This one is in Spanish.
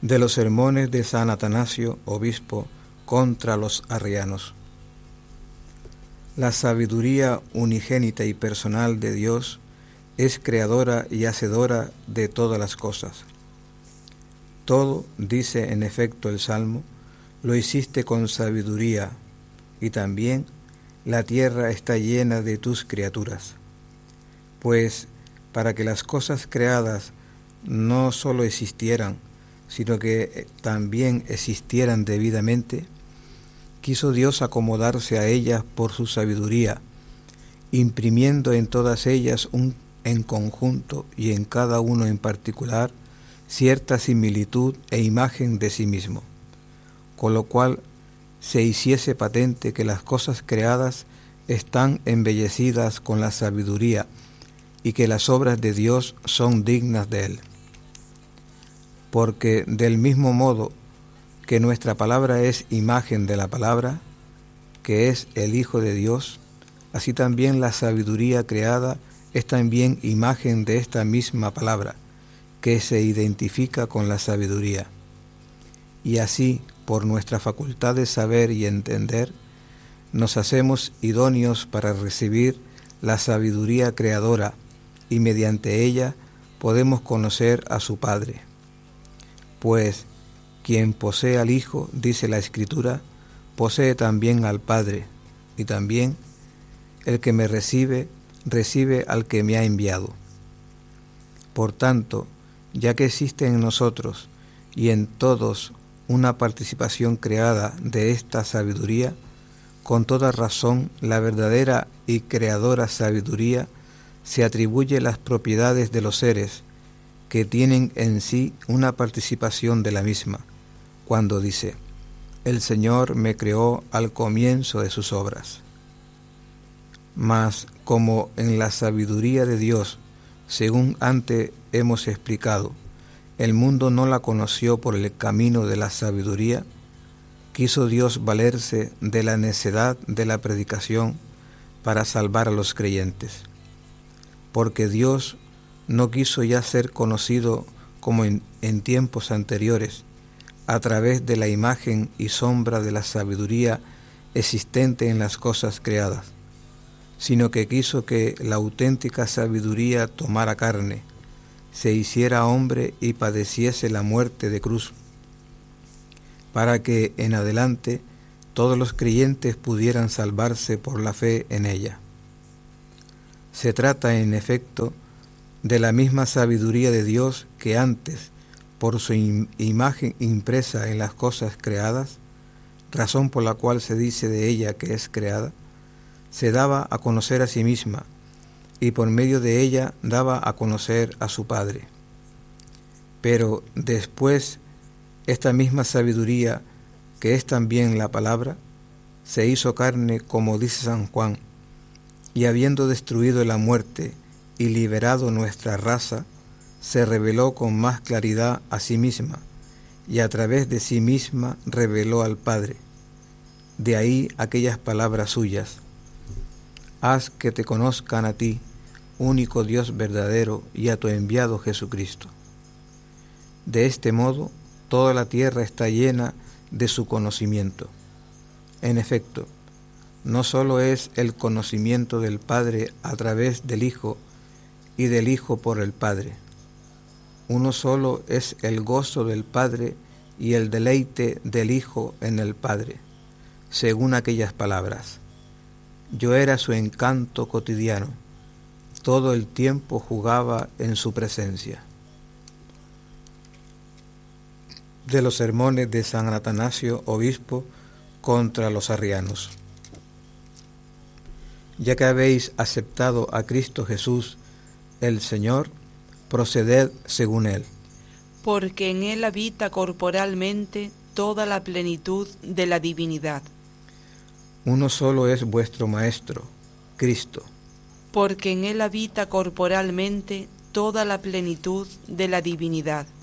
De los sermones de San Atanasio, obispo, contra los arrianos. La sabiduría unigénita y personal de Dios es creadora y hacedora de todas las cosas. Todo, dice en efecto el Salmo, lo hiciste con sabiduría, y también la tierra está llena de tus criaturas. Pues para que las cosas creadas no sólo existieran, sino que también existieran debidamente, quiso Dios acomodarse a ellas por su sabiduría, imprimiendo en todas ellas en conjunto y en cada uno en particular cierta similitud e imagen de sí mismo, con lo cual se hiciese patente que las cosas creadas están embellecidas con la sabiduría y que las obras de Dios son dignas de él. Porque del mismo modo que nuestra palabra es imagen de la palabra, que es el Hijo de Dios, así también la sabiduría creada es también imagen de esta misma palabra, que se identifica con la sabiduría. Y así, por nuestra facultad de saber y entender, nos hacemos idóneos para recibir la sabiduría creadora, y mediante ella podemos conocer a su Padre. Pues quien posee al Hijo, dice la Escritura, posee también al Padre, y también el que me recibe, recibe al que me ha enviado. Por tanto, ya que existe en nosotros y en todos una participación creada de esta sabiduría, con toda razón la verdadera y creadora sabiduría se atribuye las propiedades de los seres, que tienen en sí una participación de la misma, cuando dice: el Señor me creó al comienzo de sus obras. Mas, como en la sabiduría de Dios, según antes hemos explicado, el mundo no la conoció por el camino de la sabiduría, quiso Dios valerse de la necedad de la predicación para salvar a los creyentes. Porque Dios no quiso ya ser conocido como en tiempos anteriores, a través de la imagen y sombra de la sabiduría existente en las cosas creadas, sino que quiso que la auténtica sabiduría tomara carne, se hiciera hombre y padeciese la muerte de cruz, para que en adelante todos los creyentes pudieran salvarse por la fe en ella. Se trata, en efecto, de la misma sabiduría de Dios que antes, por su imagen impresa en las cosas creadas, razón por la cual se dice de ella que es creada, se daba a conocer a sí misma, y por medio de ella daba a conocer a su Padre. Pero después, esta misma sabiduría, que es también la palabra, se hizo carne, como dice San Juan, y habiendo destruido la muerte y liberado nuestra raza, se reveló con más claridad a sí misma, y a través de sí misma reveló al Padre. De ahí aquellas palabras suyas: haz que te conozcan a ti, único Dios verdadero, y a tu enviado Jesucristo. De este modo, toda la tierra está llena de su conocimiento. En efecto, no sólo es el conocimiento del Padre a través del Hijo y del Hijo por el Padre. Uno solo es el gozo del Padre y el deleite del Hijo en el Padre, según aquellas palabras: yo era su encanto cotidiano, todo el tiempo jugaba en su presencia. De los sermones de San Atanasio, obispo, contra los arrianos. Ya que habéis aceptado a Cristo Jesús, el Señor, proceded según Él. Porque en Él habita corporalmente toda la plenitud de la divinidad. Uno solo es vuestro Maestro, Cristo. Porque en Él habita corporalmente toda la plenitud de la divinidad.